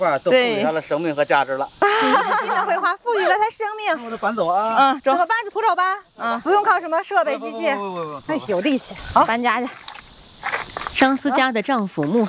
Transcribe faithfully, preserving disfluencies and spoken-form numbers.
都赋予它了生命和价值了。 新的绘画赋予了它生命。 我得搬走啊！ 嗯，走吧，搬就徒手搬。嗯，不用靠什么设备机器。哎，有力气。好， 搬家去。张思佳的丈夫穆